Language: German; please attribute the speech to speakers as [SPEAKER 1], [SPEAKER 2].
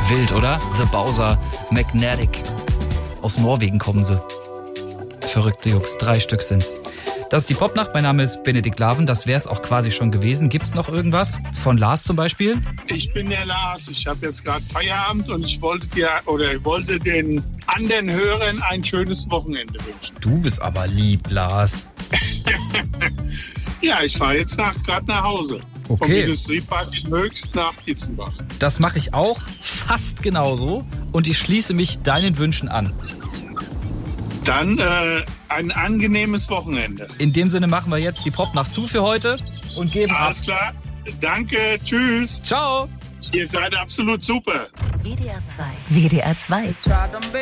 [SPEAKER 1] Wild, oder? The Bowser Magnetic. Aus Norwegen kommen sie. Verrückte Jungs, 3 Stück sind's. Das ist die Popnacht, mein Name ist Benedikt Laven, das wäre es auch quasi schon gewesen. Gibt's noch irgendwas? Von Lars zum Beispiel?
[SPEAKER 2] Ich bin der Lars, ich habe jetzt gerade Feierabend und ich wollte den anderen Hörern ein schönes Wochenende wünschen.
[SPEAKER 1] Du bist aber lieb, Lars.
[SPEAKER 2] Ja, ich fahre jetzt gerade nach Hause. Vom
[SPEAKER 1] Okay.
[SPEAKER 2] Industriepark in Höchst nach Kitzenbach.
[SPEAKER 1] Das mache ich auch fast genauso und ich schließe mich deinen Wünschen an.
[SPEAKER 2] Dann ein angenehmes Wochenende.
[SPEAKER 1] In dem Sinne machen wir jetzt die Popnacht zu für heute und geben ab.
[SPEAKER 2] Alles klar. Danke, tschüss.
[SPEAKER 1] Ciao.
[SPEAKER 2] Ihr seid absolut super.
[SPEAKER 3] WDR 2. WDR 2.